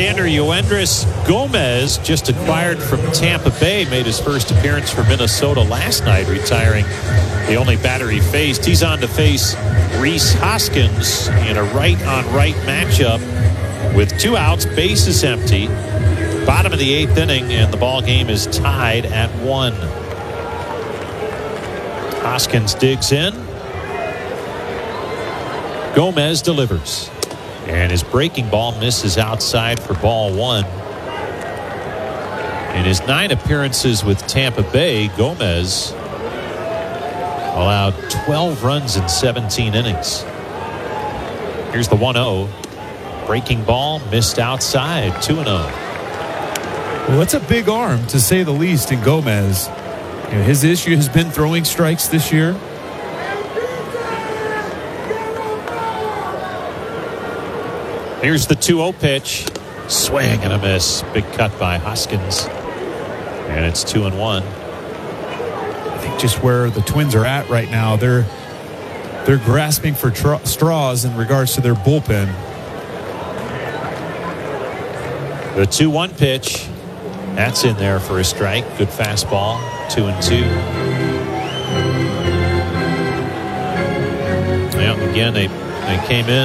Right-hander Yoendris Gomez, just acquired from Tampa Bay, made his first appearance for Minnesota last night, retiring the only batter he faced. He's on to face Rhys Hoskins in a right-on-right matchup with 2 outs, bases empty. Bottom of the 8th inning, and the ball game is tied at 1. Hoskins digs in. Gomez delivers. And his breaking ball misses outside for ball 1. In his 9 appearances with Tampa Bay, Gomez allowed 12 runs in 17 innings. Here's the 1-0. Breaking ball missed outside, 2-0. Well, that's a big arm, to say the least, in Gomez. You know, his issue has been throwing strikes this year. Here's the 2-0 pitch. Swing and a miss. Big cut by Hoskins. And it's 2-1. I think just where the Twins are at right now, they're grasping for straws in regards to their bullpen. The 2-1 pitch. That's in there for a strike. Good fastball. 2-2. Yeah, again, they came in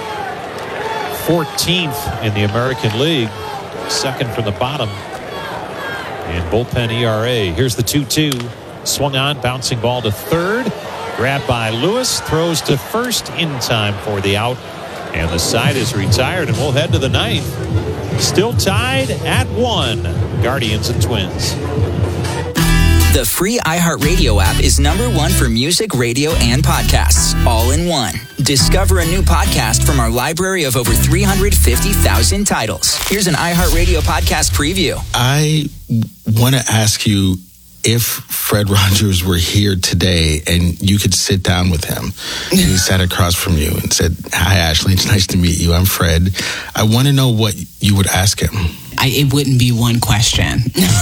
14th in the American League, second from the bottom in bullpen ERA. Here's the 2-2. Swung on, bouncing ball to third. Grabbed by Lewis, throws to first in time for the out. And the side is retired, and we'll head to the 9th. Still tied at 1. Guardians and Twins. The free iHeartRadio app is #1 for music, radio, and podcasts, all in one. Discover a new podcast from our library of over 350,000 titles. Here's an iHeartRadio podcast preview. I want to ask you, if Fred Rogers were here today and you could sit down with him and he sat across from you and said, "Hi, Ashley, it's nice to meet you. I'm Fred." I want to know what you would ask him. It wouldn't be one question.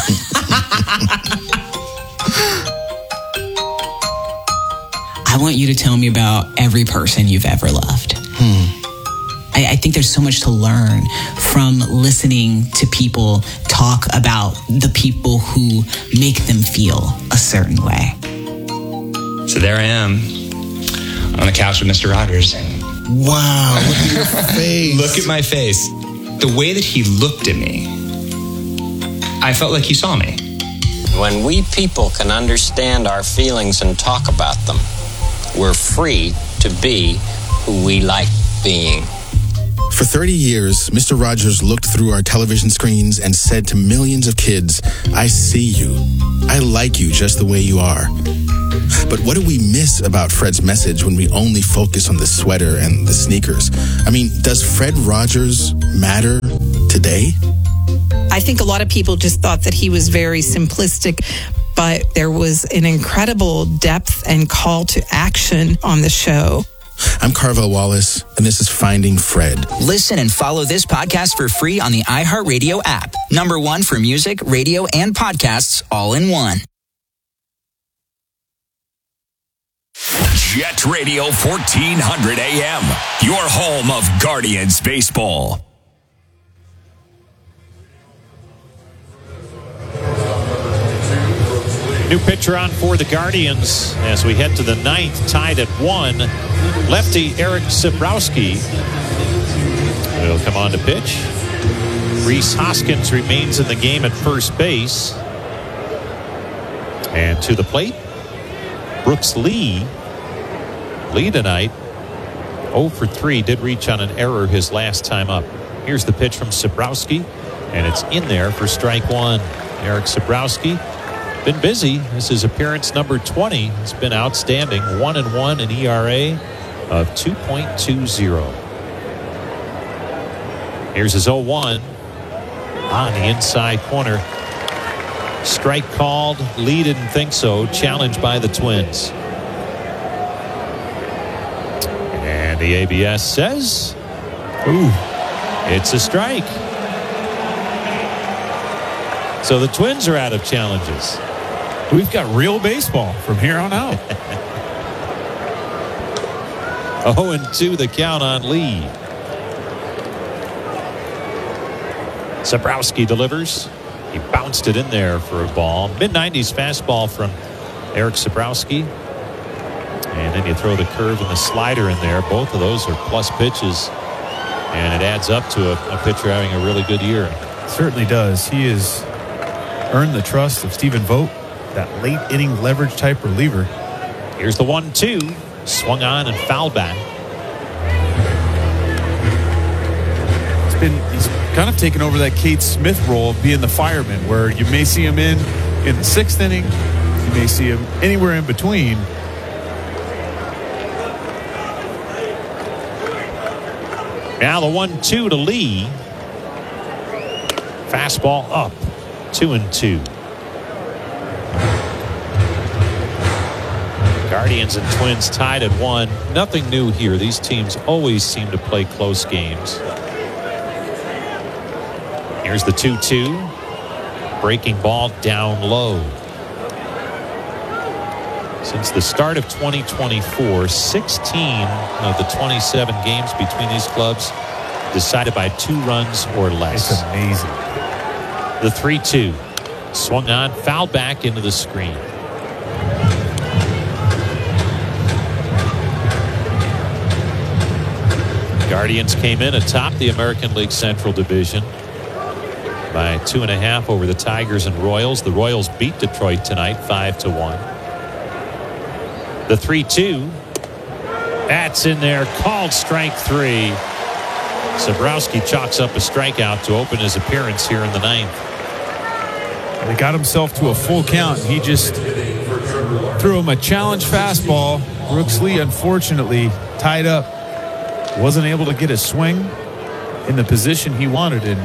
I want you to tell me about every person you've ever loved. I think there's so much to learn from listening to people talk about the people who make them feel a certain way. So there I am on the couch with Mr. Rogers. Wow, look at your face. Look at my face. The way that he looked at me, I felt like he saw me. When we people can understand our feelings and talk about them, we're free to be who we like being. For 30 years, Mr. Rogers looked through our television screens and said to millions of kids, "I see you. I like you just the way you are." But what do we miss about Fred's message when we only focus on the sweater and the sneakers? I mean, does Fred Rogers matter today? I think a lot of people just thought that he was very simplistic, but there was an incredible depth and call to action on the show. I'm Carvel Wallace, and this is Finding Fred. Listen and follow this podcast for free on the iHeartRadio app. #1 for music, radio, and podcasts, all in one. Jet Radio 1400 AM, your home of Guardians baseball. New pitcher on for the Guardians as we head to the 9th, tied at 1. Lefty Eric Sabrowski will come on to pitch. Rhys Hoskins remains in the game at first base. And to the plate, Brooks Lee. Lee tonight, 0 for 3, did reach on an error his last time up. Here's the pitch from Sabrowski, and it's in there for strike 1. Eric Sabrowski been busy. This is appearance number 20. It's been outstanding. 1-1 in ERA of 2.20. Here's his 0-1 on the inside corner. Strike called. Lee didn't think so. Challenged by the Twins. And the ABS says, ooh, it's a strike. So the Twins are out of challenges. We've got real baseball from here on out. 0-2 the count on Lee. Zabrowski delivers. He bounced it in there for a ball. Mid-90s fastball from Eric Zabrowski. And then you throw the curve and the slider in there. Both of those are plus pitches. And it adds up to a pitcher having a really good year. Certainly does. He has earned the trust of Stephen Vogt, that late inning leverage type reliever. Here's the 1-2. Swung on and fouled back. He's kind of taken over that Cade Smith role of being the fireman, where you may see him in the 6th inning. You may see him anywhere in between. Now the 1-2 to Lee. Fastball up. 2-2. Guardians and Twins tied at 1. Nothing new here. These teams always seem to play close games. Here's the 2-2. Breaking ball down low. Since the start of 2024, 16 of the 27 games between these clubs decided by 2 runs or less. It's amazing. The 3-2. Swung on, fouled back into the screen. Guardians came in atop the American League Central Division by 2.5 over the Tigers and Royals. The Royals beat Detroit tonight 5-1. The 3-2. That's in there. Called strike 3. Zabrowski chalks up a strikeout to open his appearance here in the 9th. He got himself to a full count. He just threw him a challenge fastball. Brooks Lee, unfortunately, tied up. Wasn't able to get a swing in the position he wanted, and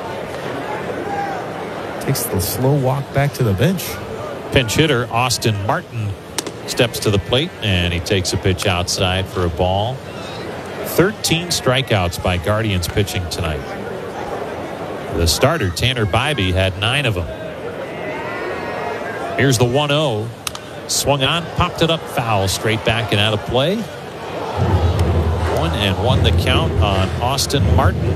takes the slow walk back to the bench. Pinch hitter Austin Martin steps to the plate, and he takes a pitch outside for a ball. 13 strikeouts by Guardians pitching tonight. The starter, Tanner Bybee, had 9 of them. Here's the 1-0. Swung on, popped it up foul, straight back and out of play. 1-1 the count on Austin Martin.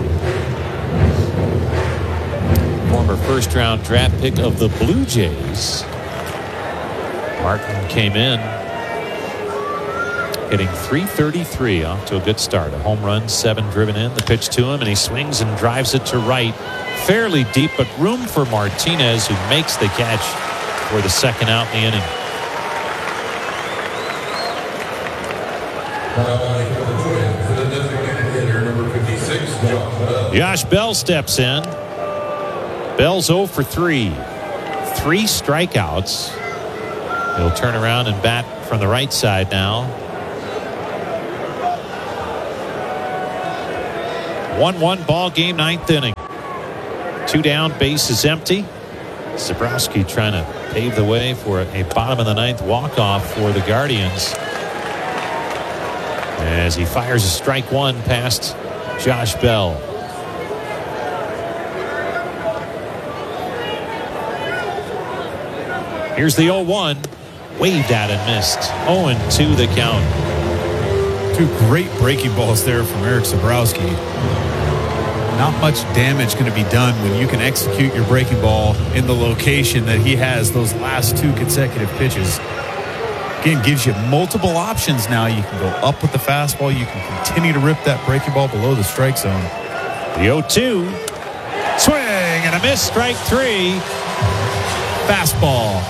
Former first-round draft pick of the Blue Jays. Martin came in hitting .333, off to a good start. A home run, 7 driven in. The pitch to him, and he swings and drives it to right. Fairly deep, but room for Martinez, who makes the catch for the second out in the inning. Josh Bell steps in. Bell's 0 for 3. 3 strikeouts. He'll turn around and bat from the right side now. 1-1 ball game, 9th inning. 2 down, base is empty. Zabrowski trying to pave the way for a bottom of the 9th walk-off for the Guardians, as he fires a strike 1 past Josh Bell. Here's the 0-1. Waved at and missed. 0-2 the count. 2 great breaking balls there from Eric Zabrowski. Not much damage going to be done when you can execute your breaking ball in the location that he has those last 2 consecutive pitches. Again, gives you multiple options now. You can go up with the fastball. You can continue to rip that breaking ball below the strike zone. The 0-2. Swing and a miss. Strike 3. Fastball.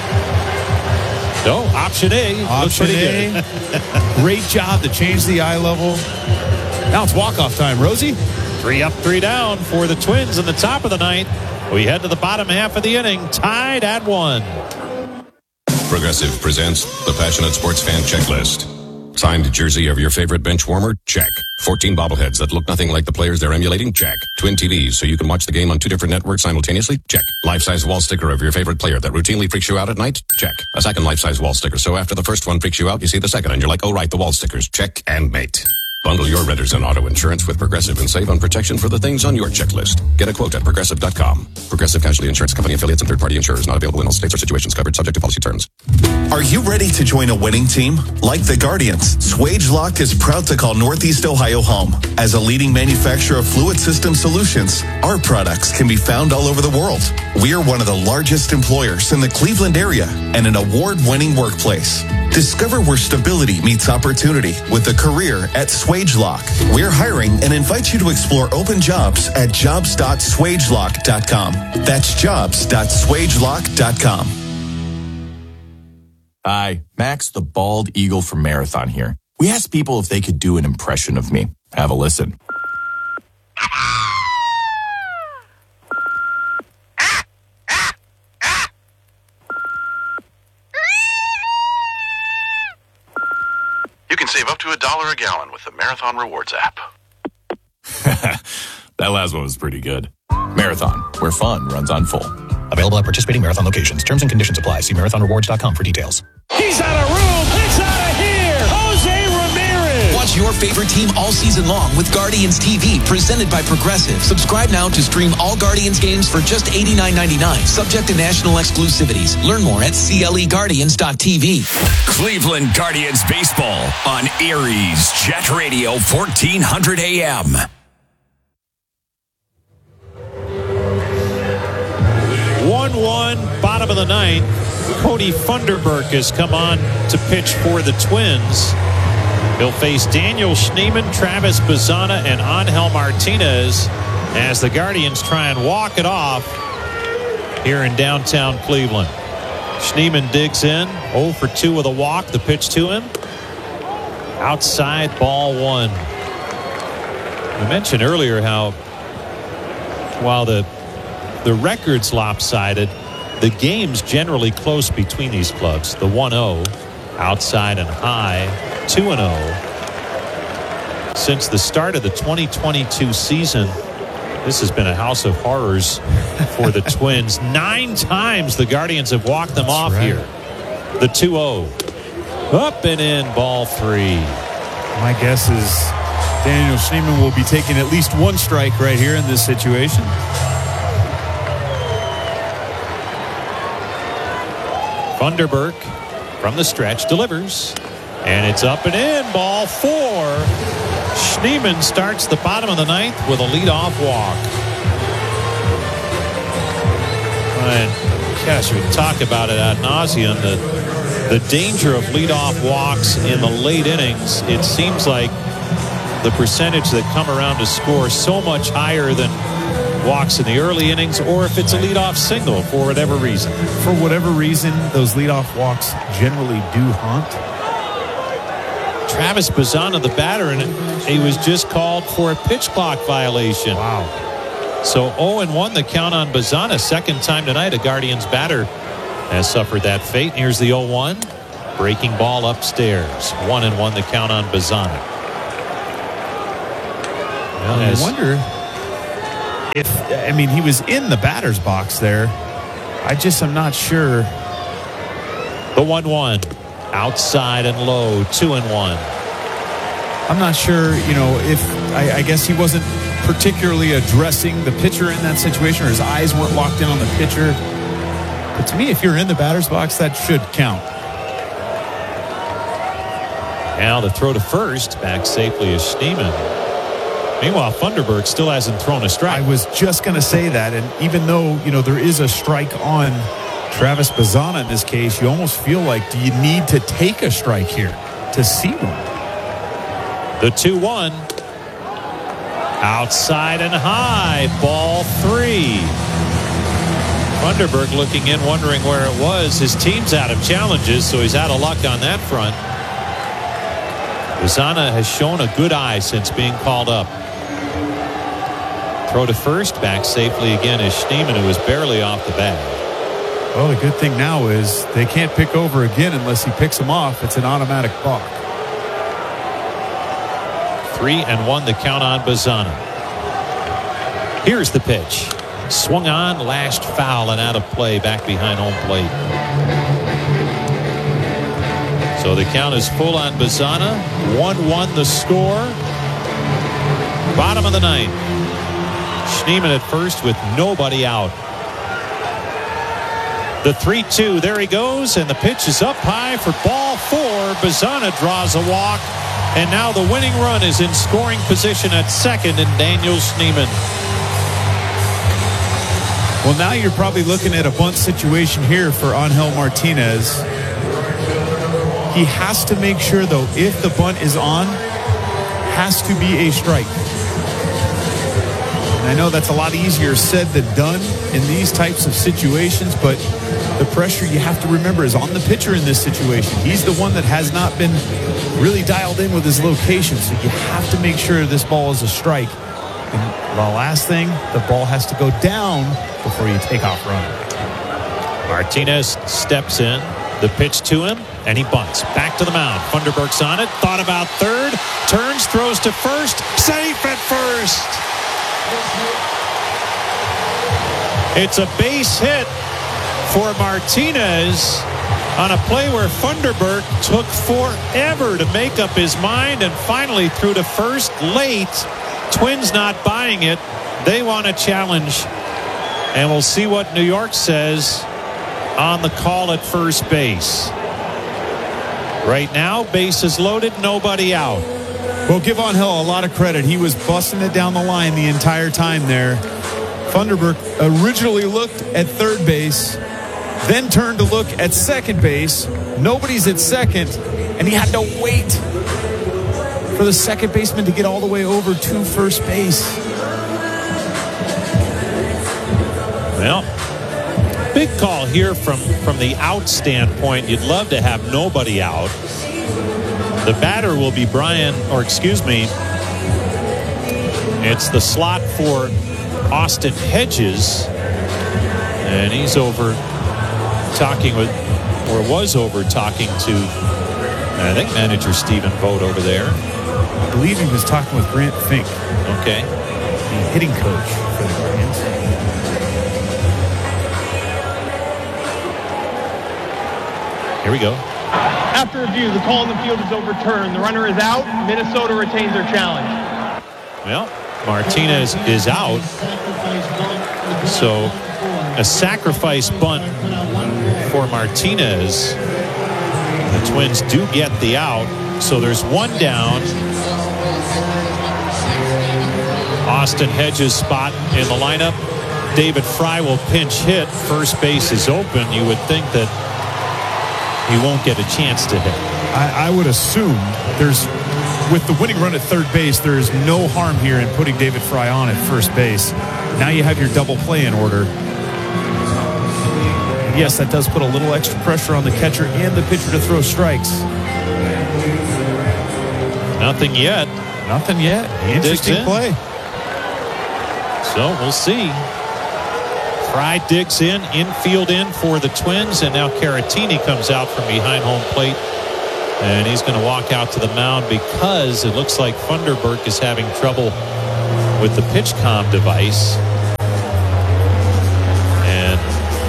No, option A. Option A. Great job to change the eye level. Now it's walk-off time. Rosie? 3 up, 3 down for the Twins in the top of the 9th. We head to the bottom half of the inning, tied at 1. Progressive presents the Passionate Sports Fan Checklist. Signed jersey of your favorite bench warmer? Check. 14 bobbleheads that look nothing like the players they're emulating? Check. Twin TVs so you can watch the game on 2 different networks simultaneously? Check. Life-size wall sticker of your favorite player that routinely freaks you out at night? Check. A second life-size wall sticker, so after the first one freaks you out, you see the second and you're like, oh right, the wall stickers. Check and mate. Bundle your renters and auto insurance with Progressive and save on protection for the things on your checklist. Get a quote at Progressive.com. Progressive Casualty Insurance Company affiliates and third-party insurers not available in all states or situations covered subject to policy terms. Are you ready to join a winning team? Like the Guardians, SwageLock is proud to call Northeast Ohio home. As a leading manufacturer of fluid system solutions, our products can be found all over the world. We are one of the largest employers in the Cleveland area and an award-winning workplace. Discover where stability meets opportunity with a career at SwageLock. We're hiring and invite you to explore open jobs at jobs.swagelock.com. That's jobs.swagelock.com. Hi, Max the Bald Eagle from Marathon here. We asked people if they could do an impression of me. Have a listen. You can save up to $1 a gallon with the Marathon Rewards app. That last one was pretty good. Marathon, where fun runs on full. Available at participating Marathon locations. Terms and conditions apply. See marathonrewards.com for details. He's out of room. It's out of here. Jose Ramirez. Watch your favorite team all season long with Guardians TV, presented by Progressive. Subscribe now to stream all Guardians games for just $89.99. Subject to national exclusivities. Learn more at cleguardians.tv. Cleveland Guardians baseball on Aries Jet Radio 1400 AM. Bottom of the ninth. Cody Funderburk has come on to pitch for the Twins. He'll face Daniel Schneemann, Travis Bazzana, and Angel Martinez as the Guardians try and walk it off here in downtown Cleveland. Schneemann digs in, 0 for 2 with a walk. The pitch to him. Outside, ball 1. We mentioned earlier how while the record's lopsided, the game's generally close between these clubs. The 1-0, outside and high, 2-0. Since the start of the 2022 season, this has been a house of horrors for the Twins. 9 times the Guardians have walked them off here. The 2-0. Up and in, ball 3. My guess is Daniel Schneemann will be taking at least 1 strike right here in this situation. Funderburk from the stretch delivers, and it's up and in, ball 4. Schneemann starts the bottom of the ninth with a leadoff walk. And gosh, we talk about it ad nauseum, the danger of leadoff walks in the late innings. It seems like the percentage that come around to score so much higher than walks in the early innings, or if it's a leadoff single for whatever reason. For whatever reason, those leadoff walks generally do haunt. Travis Bazzana, the batter, and he was just called for a pitch clock violation. Wow. So 0-1 the count on Bazzana. Second time tonight a Guardians batter has suffered that fate. Here's the 0-1. Breaking ball upstairs. 1-1 the count on Bazzana. Well, I wonder if, I mean, he was in the batter's box there. I'm not sure. The 1-1. Outside and low. 2-1. I'm not sure, if I guess he wasn't particularly addressing the pitcher in that situation, or his eyes weren't locked in on the pitcher. But to me, if you're in the batter's box, that should count. Now the throw to first. Back safely is Schneemann. Meanwhile, Funderburk still hasn't thrown a strike. I was just going to say that. And even though, there is a strike on Travis Bazzana in this case, you almost feel like, do you need to take a strike here to see one? The 2-1. Outside and high. Ball 3. Funderburk looking in, wondering where it was. His team's out of challenges, so he's out of luck on that front. Bazzana has shown a good eye since being called up. Throw to first. Back safely again is Schneemann, who is barely off the bat. Well, the good thing now is they can't pick over again unless he picks them off. It's an automatic balk. 3-1 the count on Bazzana. Here's the pitch. Swung on, lashed foul and out of play back behind home plate. So the count is full on Bazzana. 1-1 the score. Bottom of the ninth. Schneemann at first with nobody out. The 3-2, there he goes, and the pitch is up high for ball 4. Bazana draws a walk, and now the winning run is in scoring position at second in Daniel Schneemann. Well, now you're probably looking at a bunt situation here for Angel Martinez. He has to make sure, though, if the bunt is on, has to be a strike. And I know that's a lot easier said than done in these types of situations, but the pressure you have to remember is on the pitcher in this situation. He's the one that has not been really dialed in with his location, so you have to make sure this ball is a strike. And the last thing, the ball has to go down before you take off running. Martinez steps in, the pitch to him, and he bunts. Back to the mound. Funderburk's on it, thought about third, turns, throws to first, safe at first. It's a base hit for Martinez on a play where Funderburk took forever to make up his mind and finally threw to first late. Twins not buying it. They want a challenge. And we'll see what New York says on the call at first base. Right now, bases loaded, nobody out. Well, give Angel a lot of credit. He was busting it down the line the entire time there. Funderburk originally looked at third base, then turned to look at second base. Nobody's at second, and he had to wait for the second baseman to get all the way over to first base. Well, big call here from the out standpoint. You'd love to have nobody out. The batter will be it's the slot for Austin Hedges, and he's over talking with, or was over talking to, I think, manager Stephen Vogt over there. I believe he was talking with Grant Fink. Okay. The hitting coach for the Guardians. Here we go. After review, the call in the field is overturned. The runner is out. Minnesota retains their challenge. Well, Martinez is out. So a sacrifice bunt for Martinez. The Twins do get the out. So there's one down. Austin Hedges' spot in the lineup. David Fry will pinch hit. First base is open. You would think that he won't get a chance to hit. I would assume with the winning run at third base, there's no harm here in putting David Fry on at first base. Now you have your double play in order. Yes, that does put a little extra pressure on the catcher and the pitcher to throw strikes. Nothing yet. Nothing yet. Interesting play. So we'll see. Fry digs in, infield in for the Twins, and now Caratini comes out from behind home plate, and he's going to walk out to the mound because it looks like Funderburk is having trouble with the PitchCom device. And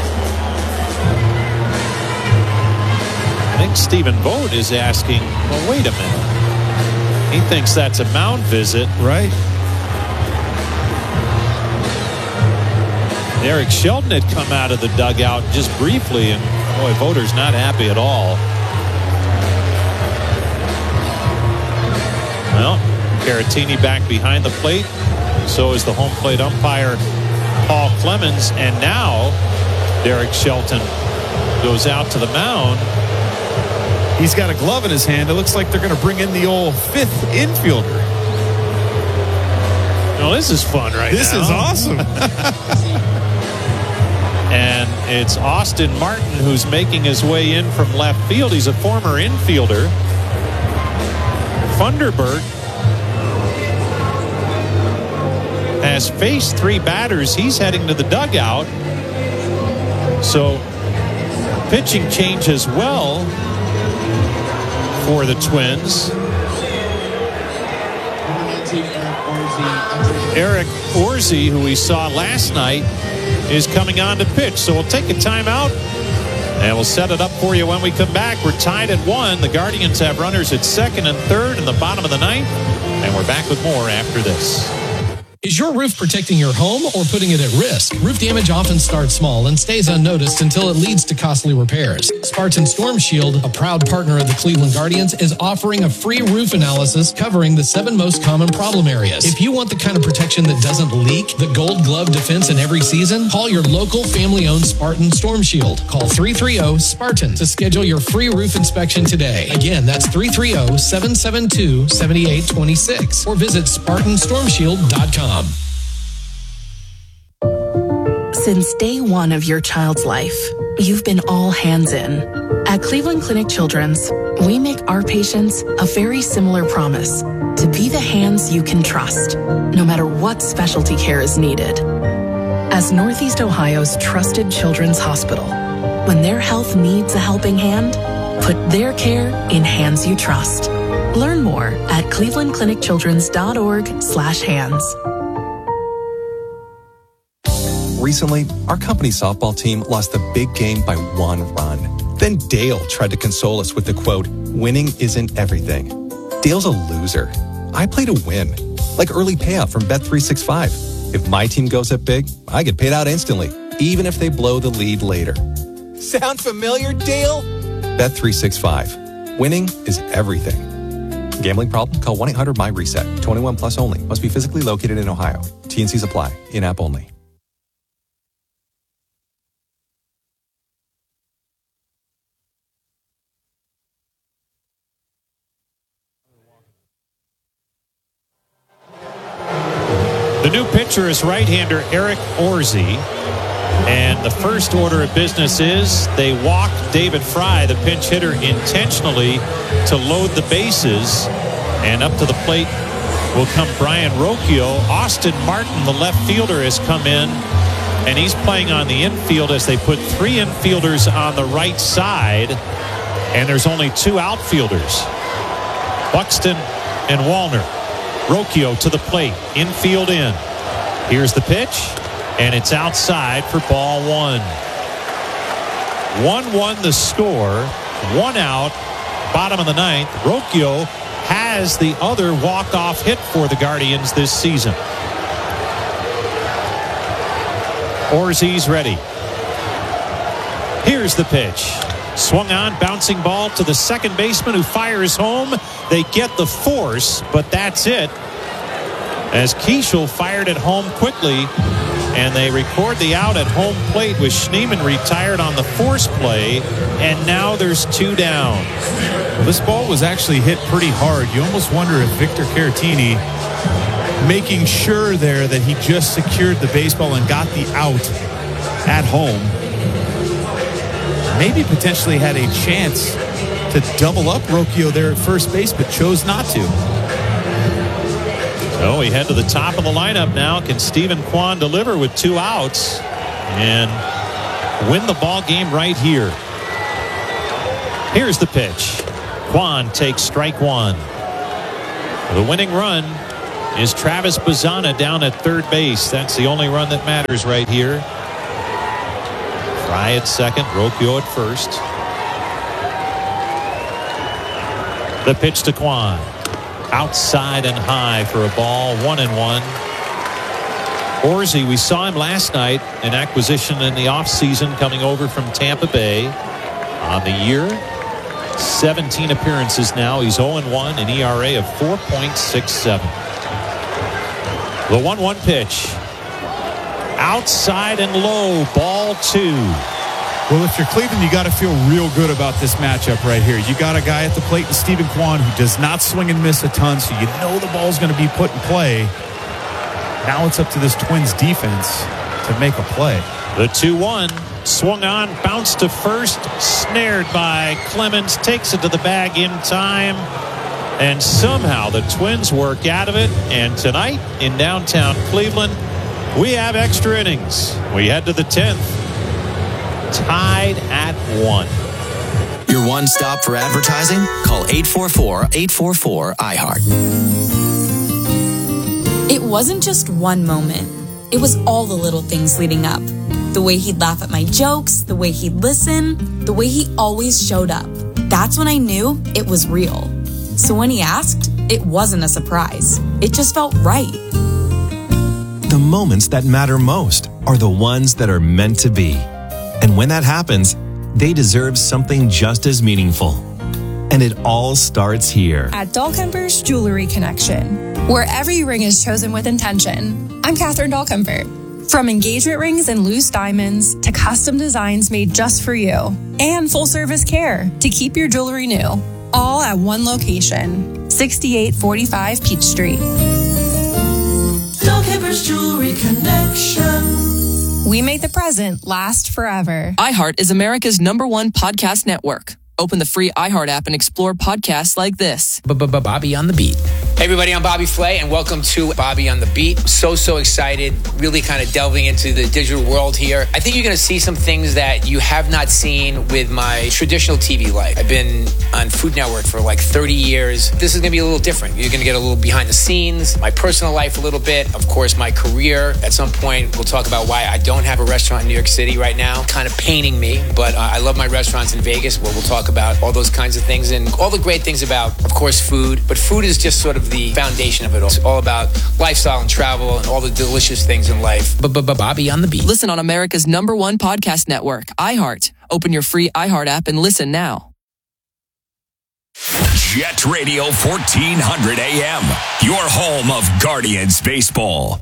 I think Stephen Vogt is asking, well, wait a minute. He thinks that's a mound visit. Right. Eric Shelton had come out of the dugout just briefly, and boy, Voter's not happy at all. Well, Caratini back behind the plate. So is the home plate umpire, Paul Clemens. And now Derek Shelton goes out to the mound. He's got a glove in his hand. It looks like they're going to bring in the old fifth infielder. Well, this is fun right This now. is awesome. And it's Austin Martin who's making his way in from left field. He's a former infielder. Funderburk has faced three batters. He's heading to the dugout. So pitching change as well for the Twins. Eric Orsi, who we saw last night, is coming on to pitch. So we'll take a timeout and we'll set it up for you when we come back. We're tied at 1. The Guardians have runners at second and third in the bottom of the ninth. And we're back with more after this. Is your roof protecting your home or putting it at risk? Roof damage often starts small and stays unnoticed until it leads to costly repairs. Spartan Storm Shield, a proud partner of the Cleveland Guardians, is offering a free roof analysis covering the 7 most common problem areas. If you want the kind of protection that doesn't leak, the Gold Glove defense in every season, call your local family-owned Spartan Storm Shield. Call 330-SPARTAN to schedule your free roof inspection today. Again, that's 330-772-7826 or visit SpartanStormShield.com. Since day one of your child's life, you've been all hands in. At Cleveland Clinic Children's, we make our patients a very similar promise to be the hands you can trust, no matter what specialty care is needed. As Northeast Ohio's trusted children's hospital, when their health needs a helping hand, put their care in hands you trust. Learn more at clevelandclinicchildrens.org/hands. Recently, our company softball team lost the big game by 1 run. Then Dale tried to console us with the quote, "Winning isn't everything." Dale's a loser. I play to win, like early payout from Bet365. If my team goes up big, I get paid out instantly, even if they blow the lead later. Sound familiar, Dale? Bet365. Winning is everything. Gambling problem? Call 1-800-MY-RESET. 21 plus only. Must be physically located in Ohio. T&Cs apply. In-app only. The new pitcher is right-hander Eric Orsi. And the first order of business is they walk David Fry, the pinch hitter, intentionally to load the bases. And up to the plate will come Brian Rocchio. Austin Martin, the left fielder, has come in. And he's playing on the infield as they put 3 infielders on the right side. And there's only 2 outfielders, Buxton and Wallner. Rocchio to the plate, infield in. Here's the pitch, and it's outside for ball 1. 1-1 the score, 1 out, bottom of the 9th. Rocchio has the other walk-off hit for the Guardians this season. Orsi's ready. Here's the pitch. Swung on, bouncing ball to the second baseman who fires home. They get the force, but that's it. As Keishel fired it home quickly, and they record the out at home plate with Schneemann retired on the force play, and now there's 2 down. Well, this ball was actually hit pretty hard. You almost wonder if Victor Caratini, making sure there that he just secured the baseball and got the out at home, maybe potentially had a chance to double up Rocchio there at first base, but chose not to. So we head to the top of the lineup now. Can Stephen Kwan deliver with 2 outs and win the ball game right here? Here's the pitch. Kwan takes strike 1. The winning run is Travis Bazzana down at third base. That's the only run that matters right here. Fry at second, Rocchio at first. The pitch to Kwan. Outside and high for a ball, 1-1. Orsi, we saw him last night, an acquisition in the offseason coming over from Tampa Bay. On the year, 17 appearances now. He's 0-1, an ERA of 4.67. The 1-1 pitch. Outside and low, ball 2. Well, if you're Cleveland, you got to feel real good about this matchup right here. You got a guy at the plate in Stephen Kwan who does not swing and miss a ton, so you know the ball's going to be put in play. Now it's up to this Twins defense to make a play. The 2-1 swung on, bounced to first, snared by Clemens, takes it to the bag in time, and somehow the Twins work out of it. And tonight in downtown Cleveland, we have extra innings. We head to the 10th. Tied at 1. Your one stop for advertising? Call 844-844-iHeart. It wasn't just one moment. It was all the little things leading up. The way he'd laugh at my jokes, the way he'd listen, the way he always showed up. That's when I knew it was real. So when he asked, it wasn't a surprise. It just felt right. The moments that matter most are the ones that are meant to be. And when that happens, they deserve something just as meaningful. And it all starts here. At Dahlkemper's Jewelry Connection, where every ring is chosen with intention. I'm Catherine Dahlkemper. From engagement rings and loose diamonds to custom designs made just for you and full service care to keep your jewelry new. All at one location, 6845 Peach Street. Dahlkemper's Jewelry Connection. We make the present last forever. iHeart is America's #1 podcast network. Open the free iHeart app and explore podcasts like this. Bobby on the Beat. Hey everybody, I'm Bobby Flay and welcome to Bobby on the Beat. So excited, really kind of delving into the digital world here. I think you're going to see some things that you have not seen with my traditional TV life. I've been on Food Network for like 30 years. This is going to be a little different. You're going to get a little behind the scenes, my personal life a little bit, of course my career. At some point we'll talk about why I don't have a restaurant in New York City right now. Kind of paining me, but I love my restaurants in Vegas where we'll talk about all those kinds of things and all the great things about, of course, food. But food is just sort of the foundation of it all. It's all about lifestyle and travel and all the delicious things in life. Bobby on the Beat. Listen on America's #1 podcast network, iHeart. Open your free iHeart app and listen now. Jet Radio 1400 AM, your home of Guardians baseball.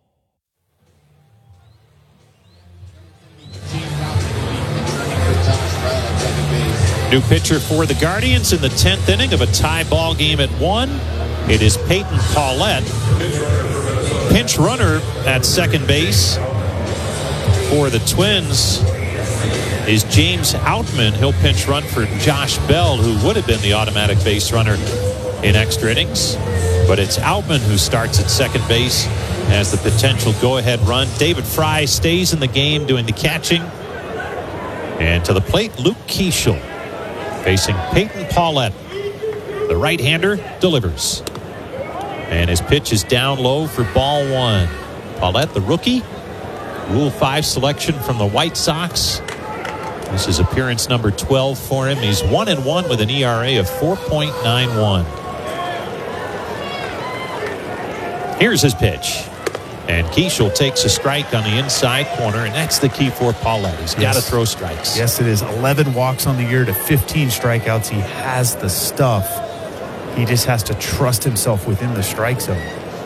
New pitcher for the Guardians in the 10th inning of a tie ball game at 1. It is Peyton Paulette. Pinch runner at second base for the Twins is James Outman. He'll pinch run for Josh Bell, who would have been the automatic base runner in extra innings. But it's Outman who starts at second base as the potential go-ahead run. David Fry stays in the game doing the catching. And to the plate, Luke Keeschel facing Peyton Paulette. The right-hander delivers. And his pitch is down low for ball 1. Paulette, the rookie, Rule 5 selection from the White Sox. This is appearance number 12 for him. He's 1-1 with an ERA of 4.91. Here's his pitch. And Keeschel takes a strike on the inside corner, and that's the key for Paulette. He's got to throw strikes. Yes, it is. 11 walks on the year to 15 strikeouts. He has the stuff. He just has to trust himself within the strike zone.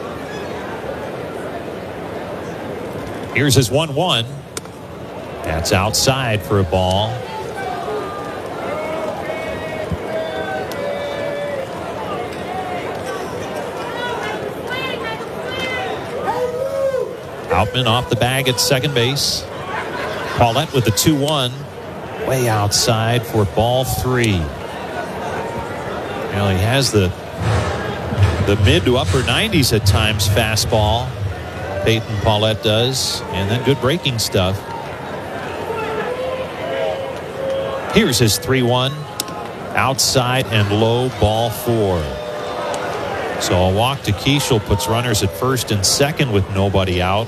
Here's his 1-1. That's outside for a ball. Outman off the bag at second base. Paulette with the 2-1. Way outside for ball 3. Well, he has the mid to upper 90s at times fastball. Peyton Paulette does. And then good breaking stuff. Here's his 3-1. Outside and low, ball 4. So a walk to Keeschel puts runners at first and second with nobody out.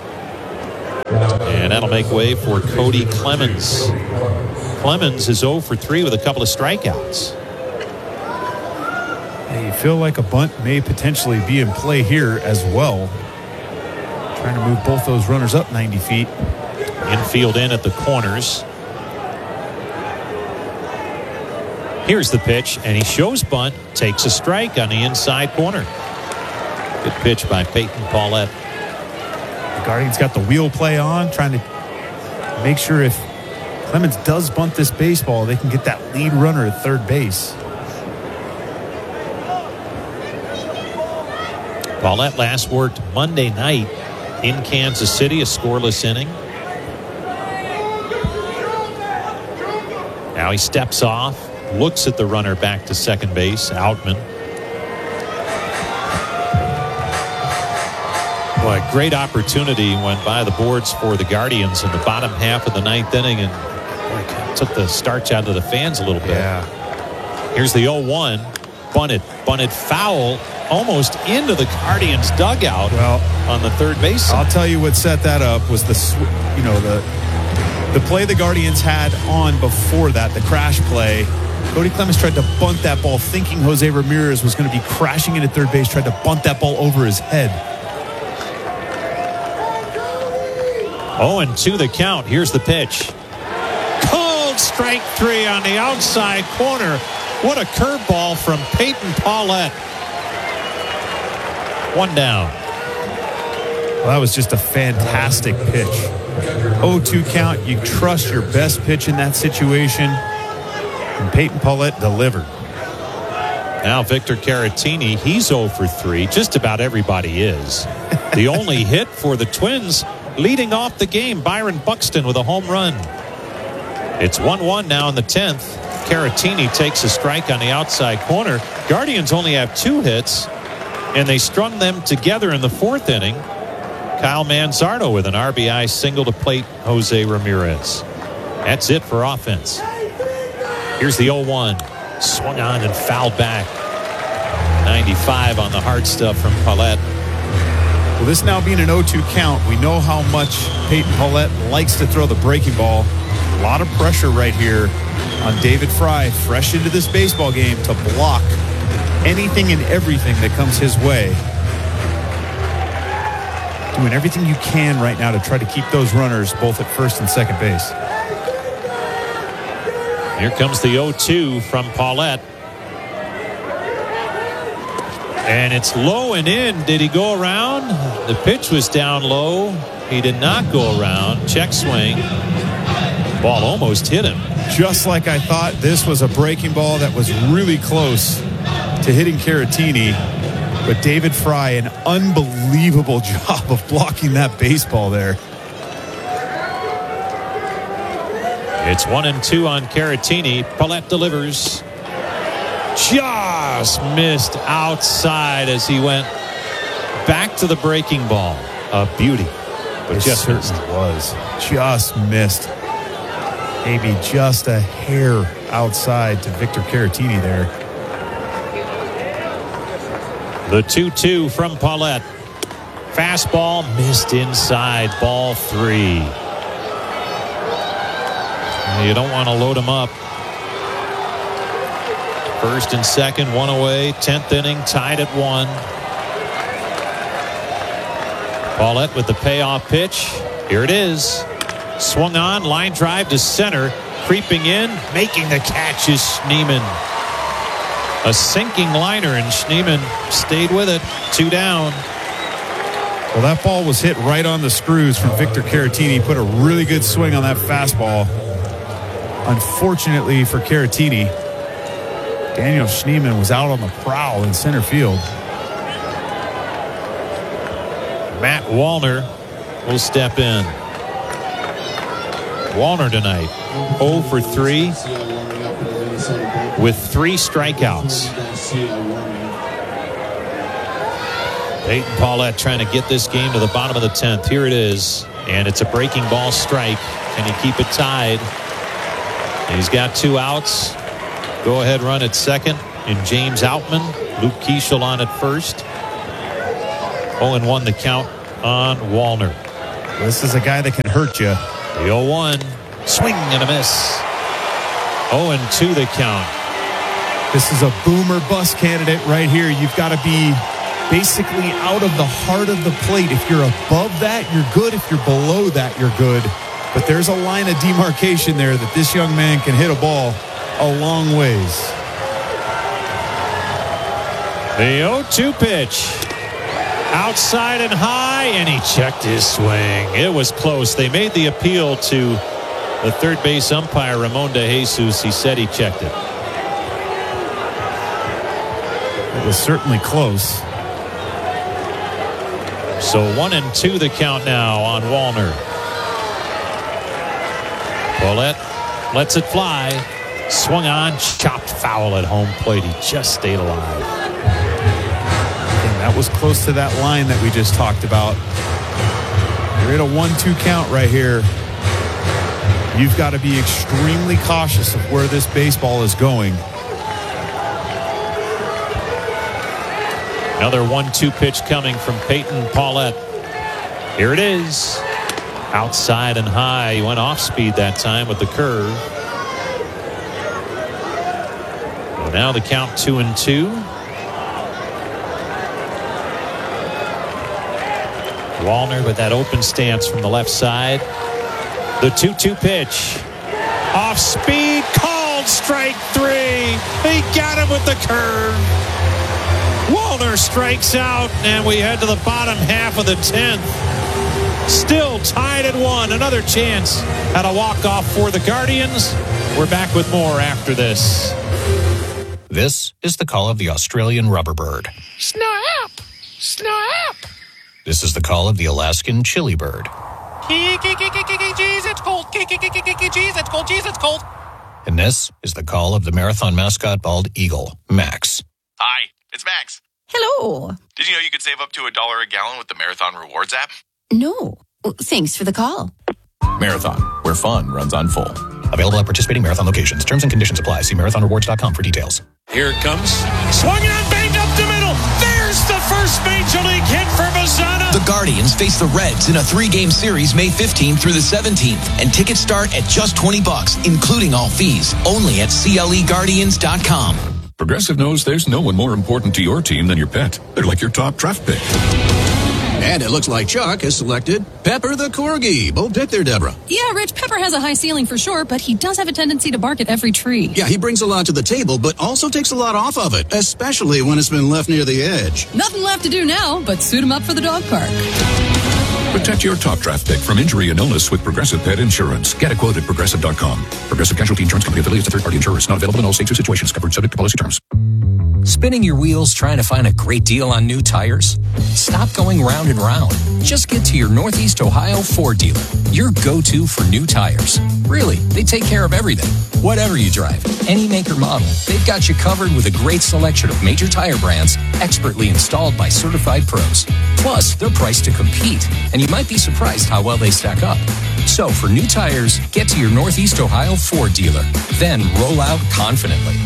And that'll make way for Cody Clemens. Clemens is 0 for 3 with a couple of strikeouts. You feel like a bunt may potentially be in play here as well. Trying to move both those runners up 90 feet. Infield in at the corners. Here's the pitch, and he shows bunt, takes a strike on the inside corner. Good pitch by Peyton Paulette. The Guardians got the wheel play on, trying to make sure if Clemens does bunt this baseball, they can get that lead runner at third base. Paulette last worked Monday night in Kansas City, a scoreless inning. Now he steps off, looks at the runner back to second base, Outman. Boy, great opportunity went by the boards for the Guardians in the bottom half of the 9th inning, and boy, took the starch out of the fans a little bit. Yeah. Here's the 0-1. Bunted foul almost into the Guardians dugout on the third base. I'll tell you what set that up was the play the Guardians had on before that, the crash play. Cody Clemens tried to bunt that ball thinking Jose Ramirez was going to be crashing into third base, tried to bunt that ball over his head. 0-2 the count. Here's the pitch. Cold strike 3 on the outside corner. What a curveball from Peyton Paulette. 1 down. Well, that was just a fantastic pitch. 0-2 count. You trust your best pitch in that situation. And Peyton Paulette delivered. Now Victor Caratini, he's 0 for 3. Just about everybody is. The only hit for the Twins leading off the game, Byron Buxton with a home run. It's 1-1 now in the 10th. Caratini takes a strike on the outside corner. Guardians only have 2 hits, and they strung them together in the 4th inning. Kyle Manzardo with an RBI single to plate Jose Ramirez. That's it for offense. Here's the 0-1. Swung on and fouled back. 95 on the hard stuff from Paulette. Well, this now being an 0-2 count, we know how much Peyton Paulette likes to throw the breaking ball. A lot of pressure right here on David Fry, fresh into this baseball game, to block anything and everything that comes his way. Doing everything you can right now to try to keep those runners both at first and second base. Here comes the 0-2 from Paulette. And it's low and in. Did he go around? The pitch was down low. He did not go around. Check swing. Ball almost hit him. Just like I thought, this was a breaking ball that was really close to hitting Caratini. But David Fry, an unbelievable job of blocking that baseball there. It's 1-2 on Caratini. Paulette delivers. Just missed outside as he went back to the breaking ball. A beauty. But it just certainly was. Just missed. Maybe just a hair outside to Victor Caratini there. The 2-2 from Paulette. Fastball missed inside. Ball 3. You don't want to load him up. First and second, 1 away. 10th inning, tied at 1. Paulette with the payoff pitch. Here it is. Swung on, line drive to center. Creeping in, making the catch is Schneemann. A sinking liner, and Schneemann stayed with it. 2 down. Well, that ball was hit right on the screws from Victor Caratini. Put a really good swing on that fastball. Unfortunately for Caratini, Daniel Schneemann was out on the prowl in center field. Matt Wallner will step in. Wallner tonight 0 for 3 with 3 strikeouts. Peyton Paulette trying to get this game to the bottom of the 10th. Here it is, and it's a breaking ball strike. Can he keep it tied? He's got 2 outs. Go ahead run at second in James Outman. Luke Keeschel on at first. 0-1 the count on Wallner. This is a guy that can hurt you. The 0-1. Swing and a miss. 0-2 the count. This is a boomer bust candidate right here. You've got to be basically out of the heart of the plate. If you're above that, you're good. If you're below that, you're good. But there's a line of demarcation there that this young man can hit a ball a long ways. The 0-2 pitch. Outside and high, and he checked his swing. It was close. They made the appeal to the third base umpire, Ramon De Jesus. He said he checked it. It was certainly close. So 1-2 the count now on Wallner. Paulette lets it fly. Swung on, chopped foul at home plate. He just stayed alive. And that was close to that line that we just talked about. You're at a 1-2 count right here. You've got to be extremely cautious of where this baseball is going. Another 1-2 pitch coming from Peyton Paulette. Here it is. Outside and high. He went off speed that time with the curve. Well, now the count 2-2. Wallner with that open stance from the left side. The 2-2 pitch. Off speed, called strike 3. He got him with the curve. Wallner strikes out, and we head to the bottom half of the 10th. Still tied at 1. Another chance at a walk-off for the Guardians. We're back with more after this. This is the call of the Australian rubberbird. Snap! Snap! This is the call of the Alaskan chili bird. Jeez, it's cold. Jeez, it's cold. Jeez, it's cold. And this is the call of the marathon mascot bald eagle, Max. Hi, it's Max. Hello. Did you know you could save up to $1 a gallon with the Marathon Rewards app? No. Thanks for the call. Marathon, where fun runs on full. Available at participating marathon locations. Terms and conditions apply. See marathonrewards.com for details. Here it comes. Swung on, banged up the middle. There's the first Major League hit for Mazzana. The Guardians face the Reds in a 3-game series May 15th through the 17th. And tickets start at just $20, including all fees. Only at CLEGuardians.com. Progressive knows there's no one more important to your team than your pet. They're like your top draft pick. And it looks like Chuck has selected Pepper the Corgi. Bold pick there, Deborah. Yeah, Rich, Pepper has a high ceiling for sure, but he does have a tendency to bark at every tree. Yeah, he brings a lot to the table, but also takes a lot off of it, especially when it's been left near the edge. Nothing left to do now but suit him up for the dog park. Protect your top draft pick from injury and illness with Progressive Pet Insurance. Get a quote at Progressive.com. Progressive Casualty Insurance Company affiliates of third-party insurers. Not available in all states or situations. Covered subject to policy terms. Spinning your wheels trying to find a great deal on new tires? Stop going round and round. Just get to your Northeast Ohio Ford dealer, your go-to for new tires. Really, they take care of everything. Whatever you drive, any make or model, they've got you covered with a great selection of major tire brands expertly installed by certified pros. Plus, they're priced to compete, and you might be surprised how well they stack up. So for new tires, get to your Northeast Ohio Ford dealer, then roll out confidently.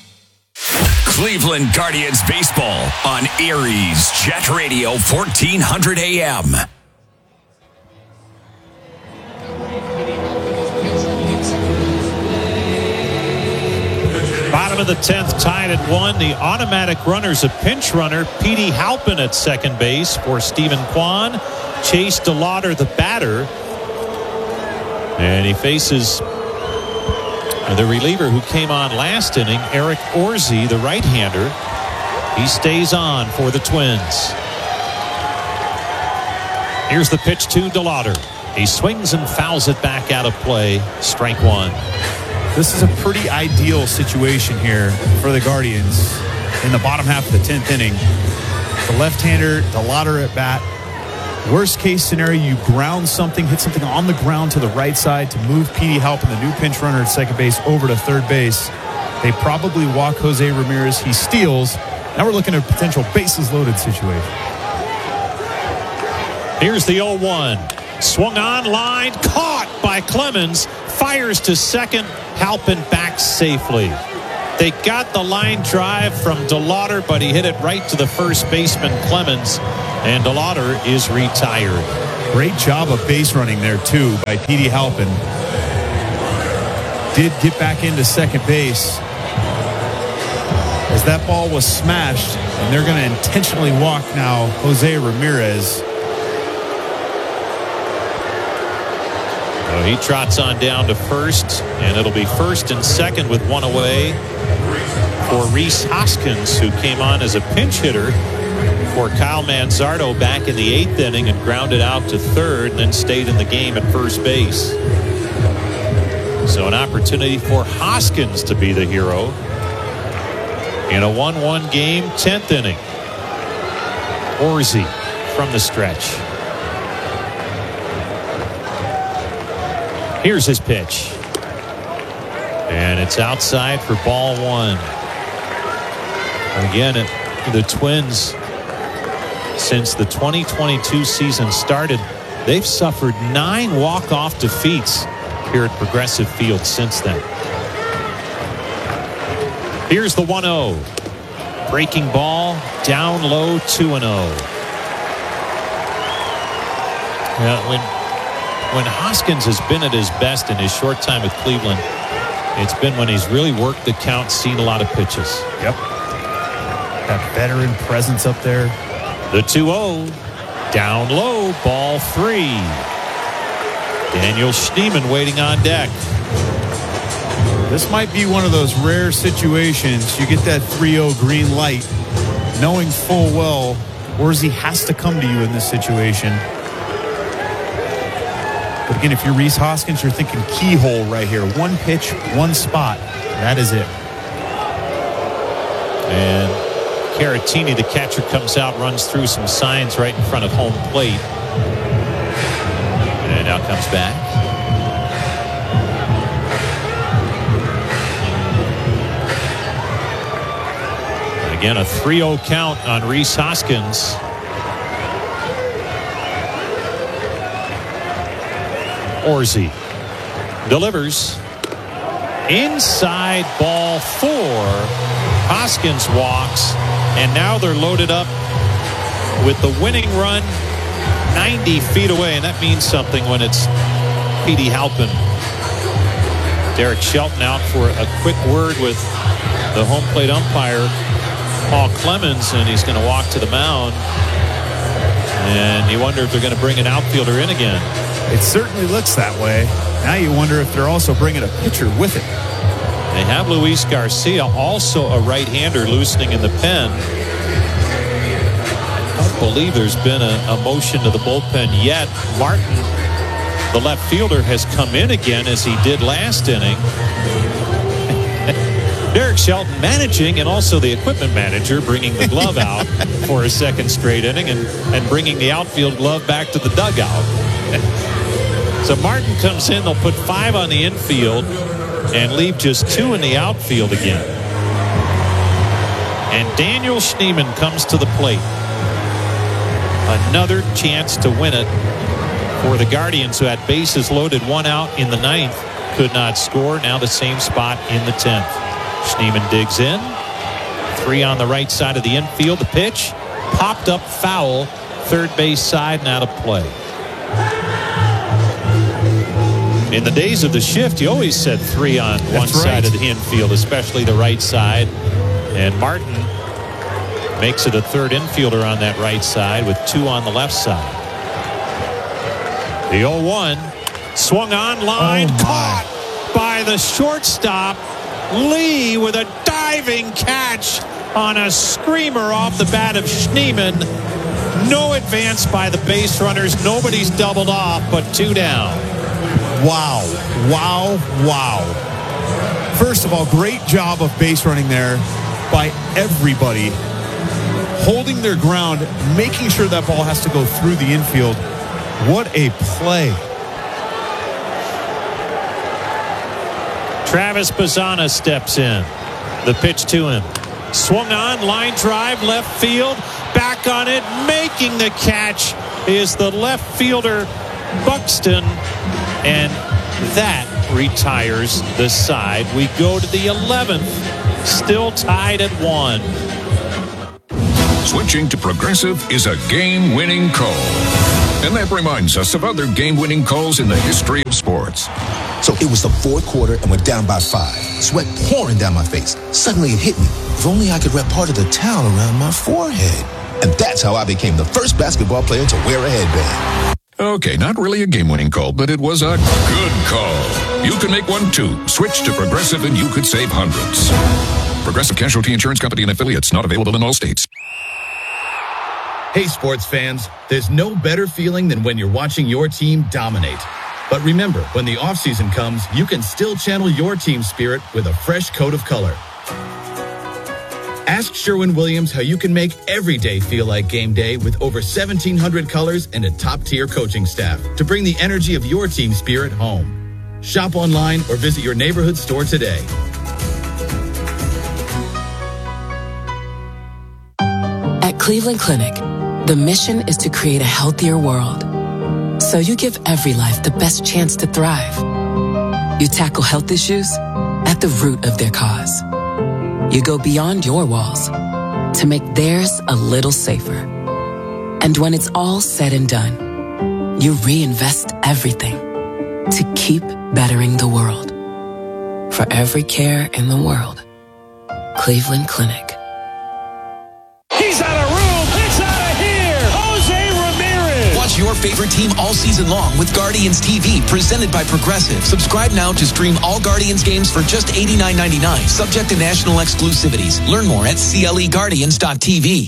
Cleveland Guardians baseball on Aries Jet Radio 1400 AM. Bottom of the 10th, tied at 1. The automatic runner's a pinch runner. Petey Halpin at second base for Stephen Kwan. Chase DeLauder, the batter. And he faces the reliever who came on last inning, Eric Orsi, the right-hander. He stays on for the Twins. Here's the pitch to DeLauder. He swings and fouls it back out of play. Strike 1. This is a pretty ideal situation here for the Guardians in the bottom half of the 10th inning. The left-hander, DeLauder at bat. Worst case scenario, you ground something, hit something on the ground to the right side to move Petey Halpin, the new pinch runner at second base, over to third base. They probably walk Jose Ramirez. He steals. Now we're looking at a potential bases loaded situation. Here's the 0-1. Swung on, line, caught by Clemens. Fires to second. Halpin back safely. They got the line drive from DeLauder, but he hit it right to the first baseman, Clemens. And DeLauder is retired. Great job of base running there, too, by Petey Halpin. Did get back into second base as that ball was smashed, and they're going to intentionally walk now Jose Ramirez. So he trots on down to first, and it'll be first and second with one away for Rhys Hoskins, who came on as a pinch hitter for Kyle Manzardo back in the 8th inning and grounded out to third and then stayed in the game at first base. So an opportunity for Hoskins to be the hero in a 1-1 game, 10th inning. Orsi from the stretch. Here's his pitch. And it's outside for ball 1. Again, the Twins, since the 2022 season started, they've suffered 9 walk-off defeats here at Progressive Field since then. Here's the 1-0. Breaking ball, down low, 2-0. When Hoskins has been at his best in his short time with Cleveland, it's been when he's really worked the count, seen a lot of pitches. Yep. That veteran presence up there. The 2-0. Down low, ball 3. Daniel Schneemann waiting on deck. This might be one of those rare situations. You get that 3-0 green light, knowing full well Orsey has to come to you in this situation. But again, if you're Rhys Hoskins, you're thinking keyhole right here. One pitch, one spot. That is it. And Caratini, the catcher, comes out, runs through some signs right in front of home plate. And now comes back. Again, a 3-0 count on Rhys Hoskins. Orsey delivers. Inside, ball 4. Hoskins walks, and now they're loaded up with the winning run 90 feet away, and that means something when it's Petey Halpin. Derek Shelton out for a quick word with the home plate umpire, Paul Clemens, and he's going to walk to the mound. And you wonder if they're going to bring an outfielder in again. It certainly looks that way. Now you wonder if they're also bringing a pitcher with it. They have Luis Garcia, also a right-hander, loosening in the pen. I don't believe there's been a motion to the bullpen yet. Martin, the left fielder, has come in again as he did last inning. Derek Shelton managing, and also the equipment manager bringing the glove out for a second straight inning and bringing the outfield glove back to the dugout. So Martin comes in. They'll put 5 on the infield and leave just 2 in the outfield again. And Daniel Schneemann comes to the plate. Another chance to win it for the Guardians, who had bases loaded, 1 out in the 9th. Could not score. Now the same spot in the 10th. Schneemann digs in. 3 on the right side of the infield. The pitch popped up foul. Third base side and out of play. In the days of the shift, you always said 3 on one side of the infield, especially the right side. And Martin makes it a third infielder on that right side with 2 on the left side. The 0-1 swung on line, caught by the shortstop. Lee with a diving catch on a screamer off the bat of Schneemann. No advance by the base runners. Nobody's doubled off, but 2 down. Wow. Wow. Wow. First of all, great job of base running there by everybody. Holding their ground, making sure that ball has to go through the infield. What a play. Travis Bazzana steps in. The pitch to him. Swung on, line drive, left field. Back on it, making the catch is the left fielder, Buxton. And that retires the side. We go to the 11th, still tied at 1. Switching to Progressive is a game-winning call. And that reminds us of other game-winning calls in the history of sports. So it was the 4th quarter and we're down by 5. Sweat pouring down my face. Suddenly it hit me. If only I could wrap part of the towel around my forehead. And that's how I became the first basketball player to wear a headband. Okay, not really a game-winning call, but it was a good call. You can make one too. Switch to Progressive and you could save hundreds. Progressive Casualty Insurance Company and affiliates, not available in all states. Hey, sports fans, there's no better feeling than when you're watching your team dominate. But remember, when the offseason comes, you can still channel your team spirit with a fresh coat of color. Ask Sherwin-Williams how you can make every day feel like game day with over 1,700 colors and a top-tier coaching staff to bring the energy of your team spirit home. Shop online or visit your neighborhood store today. At Cleveland Clinic, the mission is to create a healthier world. So you give every life the best chance to thrive. You tackle health issues at the root of their cause. You go beyond your walls to make theirs a little safer. And when it's all said and done, you reinvest everything to keep bettering the world. For every care in the world, Cleveland Clinic. He's out of room. It's out of here. Jose Ramirez favorite team all season long with Guardians TV, presented by Progressive. Subscribe now to stream all Guardians games for just $89.99. Subject to national exclusivities. Learn more at cleguardians.tv.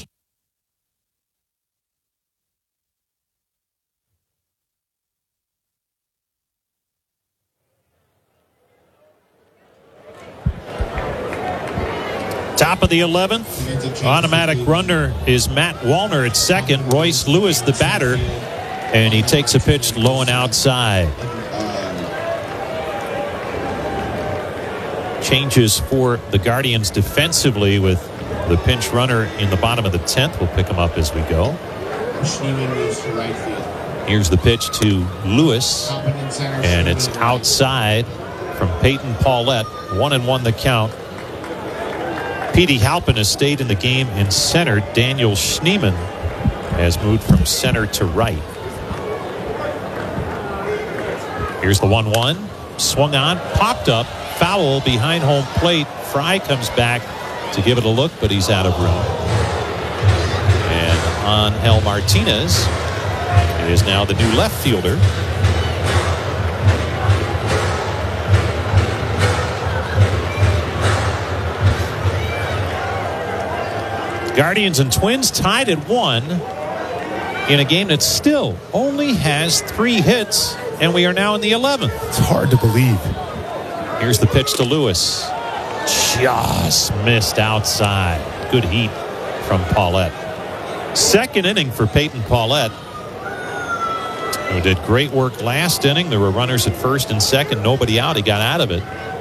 Top of the 11th, automatic runner is Matt Wallner at second. Royce Lewis, the batter, and he takes a pitch low and outside. Changes for the Guardians defensively with the pinch runner in the bottom of the 10th. We'll pick him up as we go. Here's the pitch to Lewis, and it's outside from Peyton Paulette. 1-1 the count. Petey Halpin has stayed in the game in center. Daniel Schneemann has moved from center to right. Here's the 1-1. Swung on, popped up, foul behind home plate. Fry comes back to give it a look, but he's out of room. And Angel Martinez is now the new left fielder. Guardians and Twins tied at 1 in a game that still only has 3 hits, and we are now in the 11th. It's hard to believe. Here's the pitch to Lewis. Just missed outside. Good heat from Paulette. Second inning for Peyton Paulette, who did great work last inning. There were runners at first and second, nobody out. He got out of it.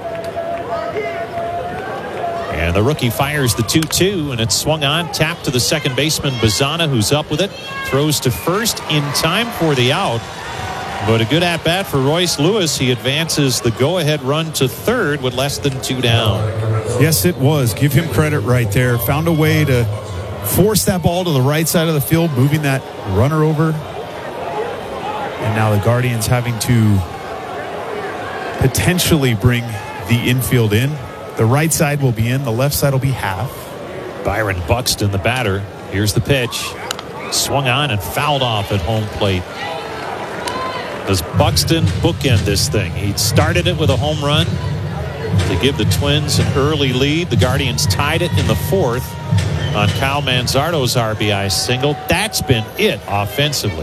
And the rookie fires the 2-2, and it's swung on, tapped to the second baseman, Bazana, who's up with it. Throws to first in time for the out. But a good at-bat for Royce Lewis. He advances the go-ahead run to third with less than 2 down. Yes, it was. Give him credit right there. Found a way to force that ball to the right side of the field, moving that runner over. And now the Guardians having to potentially bring the infield in. The right side will be in. The left side will be half. Byron Buxton, the batter. Here's the pitch. Swung on and fouled off at home plate. Does Buxton bookend this thing? He started it with a home run to give the Twins an early lead. The Guardians tied it in the 4th on Kyle Manzardo's RBI single. That's been it offensively.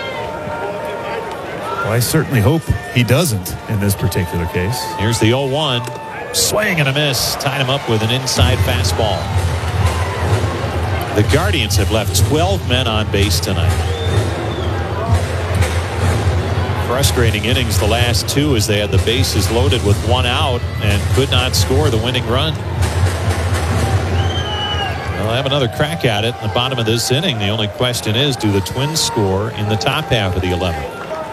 Well, I certainly hope he doesn't in this particular case. Here's the 0-1. Swing and a miss. Tied him up with an inside fastball. The Guardians have left 12 men on base tonight. Frustrating innings the last 2 as they had the bases loaded with 1 out and could not score the winning run. They'll have another crack at it in the bottom of this inning. The only question is, do the Twins score in the top half of the 11th?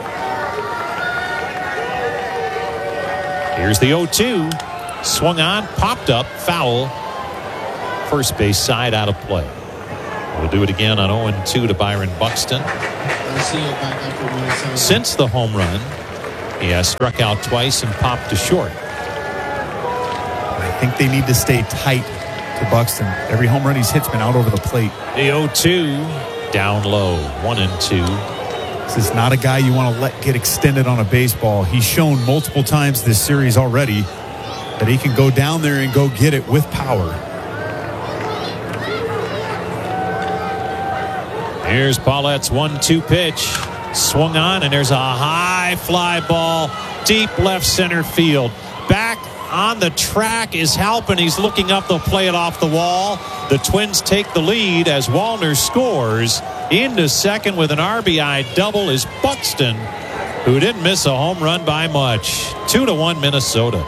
Here's the 0-2. Swung on, popped up, foul. First base side out of play. We'll do it again on 0-2 to Byron Buxton. Since the home run, he has struck out twice and popped to short. I think they need to stay tight to Buxton. Every home run he's hit's been out over the plate. The 0-2 down low, 1-2. This is not a guy you want to let get extended on a baseball. He's shown multiple times this series already that he can go down there and go get it with power. Here's Paulette's 1-2 pitch. Swung on, and there's a high fly ball deep left center field. Back on the track is Halpin. He's looking up. They'll play it off the wall. The Twins take the lead as Wallner scores. Into second with an RBI double is Buxton, who didn't miss a home run by much. 2-1 Minnesota.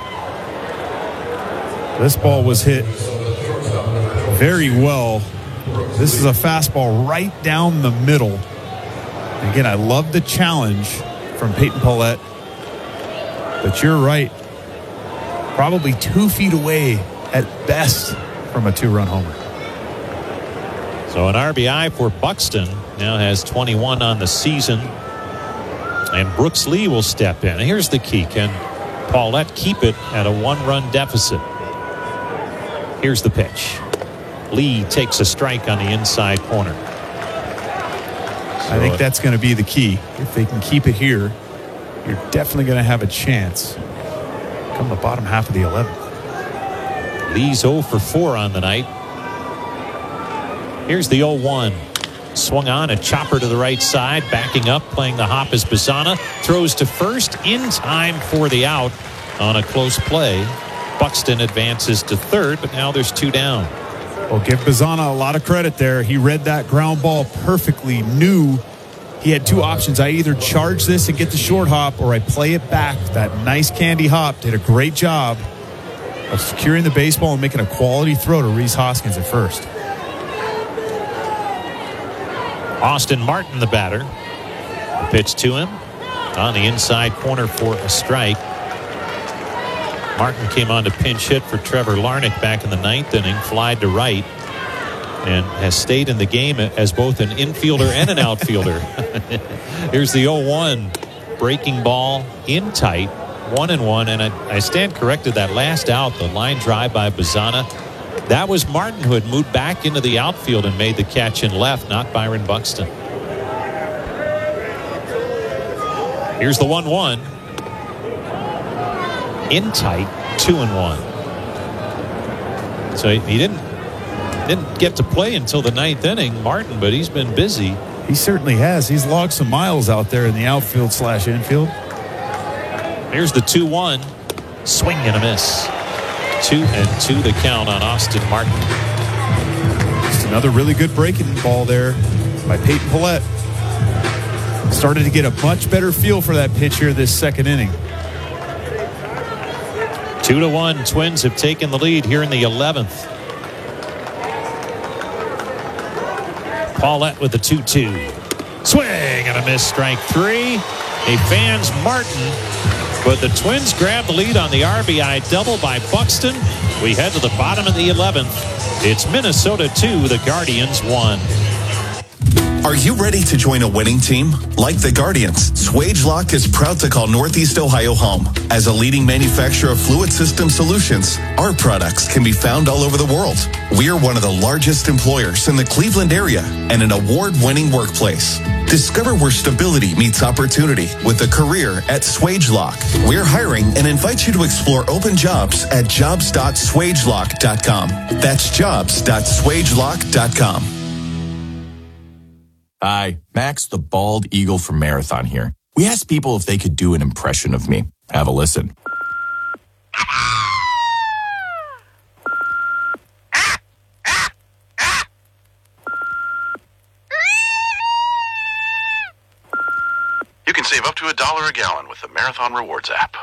This ball was hit very well. This is a fastball right down the middle. And again, I love the challenge from Peyton Paulette. But you're right. Probably 2 feet away at best from a 2-run homer. So an RBI for Buxton. Now has 21 on the season. And Brooks Lee will step in. Here's the key. Can Paulette keep it at a 1-run deficit? Here's the pitch. Lee takes a strike on the inside corner. I think that's going to be the key. If they can keep it here, you're definitely going to have a chance come the bottom half of the 11th. Lee's 0 for 4 on the night. Here's the 0-1. Swung on, a chopper to the right side, backing up, playing the hop as Bazzana throws to first in time for the out on a close play. Buxton advances to third, but now there's 2 down. Well, give Bazzana a lot of credit there. He read that ground ball perfectly, knew he had 2 options. I either charge this and get the short hop, or I play it back. That nice candy hop did a great job of securing the baseball and making a quality throw to Rhys Hoskins at first. Austin Martin, the batter. The pitch to him on the inside corner for a strike. Martin came on to pinch hit for Trevor Larnach back in the 9th inning, flied to right, and has stayed in the game as both an infielder and an outfielder. Here's the 0-1. Breaking ball in tight, 1-1, and I stand corrected. That last out, the line drive by Bazzana, that was Martin who had moved back into the outfield and made the catch in left, not Byron Buxton. Here's the 1-1. In tight, 2-1. So he didn't get to play until the 9th inning, Martin, but he's been busy. He certainly has. He's logged some miles out there in the outfield/infield. Here's the 2-1. Swing and a miss. 2-2 the count on Austin Martin. Just another really good breaking ball there by Peyton Pallette. Started to get a much better feel for that pitch here this second inning. 2-1. Twins have taken the lead here in the 11th. Paulette with the 2-2. Swing and a miss, strike 3. He fans Martin, but the Twins grab the lead on the RBI double by Buxton. We head to the bottom of the 11th. It's Minnesota 2, the Guardians 1. Are you ready to join a winning team? Like the Guardians, SwageLock is proud to call Northeast Ohio home. As a leading manufacturer of fluid system solutions, our products can be found all over the world. We are one of the largest employers in the Cleveland area and an award-winning workplace. Discover where stability meets opportunity with a career at SwageLock. We're hiring and invite you to explore open jobs at jobs.swagelock.com. That's jobs.swagelock.com. Hi, Max the Bald Eagle from Marathon here. We asked people if they could do an impression of me. Have a listen. You can save up to $1 a gallon with the Marathon Rewards app.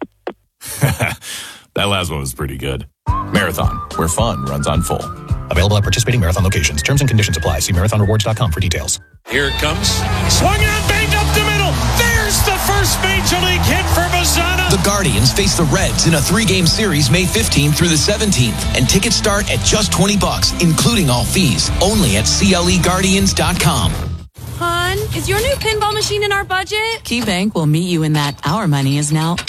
That last one was pretty good. Marathon, where fun runs on full. Available at participating Marathon locations. Terms and conditions apply. See marathonrewards.com for details. Here it comes. Swung on, banged up the middle. There's the first Major League hit for Bazzana. The Guardians face the Reds in a 3-game series May 15th through the 17th. And tickets start at just $20, including all fees. Only at CLEGuardians.com. Hon, is your new pinball machine in our budget? KeyBank will meet you in that our money is now